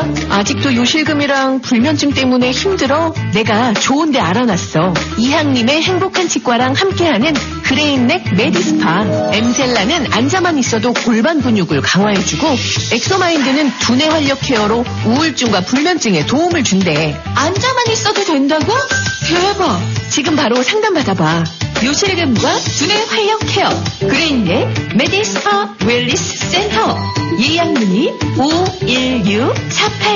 오빠, 아직도 요실금이랑 불면증 때문에 힘들어? 내가 좋은 데 알아놨어. 이항님의 행복한 치과랑 함께하는 그레인넥 메디스파. 엠젤라는 앉아만 있어도 골반 근육을 강화해주고, 엑소마인드는 두뇌 활력 케어로 우울증과 불면증에 도움을 준대. 앉아만 있어도 된다고? 대박! 지금 바로 상담받아봐. 요실금과 두뇌 활력 케어 그레인넥 메디스파 웰리스 센터. 예약 문의 516-48